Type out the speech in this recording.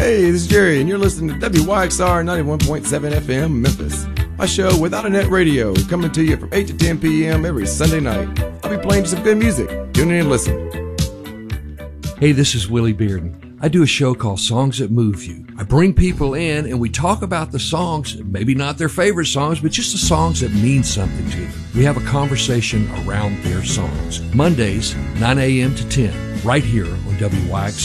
Hey, this is Jerry, and you're listening to WYXR 91.7 FM Memphis. My show, Without a Net Radio, coming to you from 8 to 10 p.m. every Sunday night. I'll be playing you some good music. Tune in and listen. Hey, this is Willie Bearden. I do a show called Songs That Move You. I bring people in and we talk about the songs, maybe not their favorite songs, but just the songs that mean something to them. We have a conversation around their songs. Mondays, 9 a.m. to 10, right here on WYXR.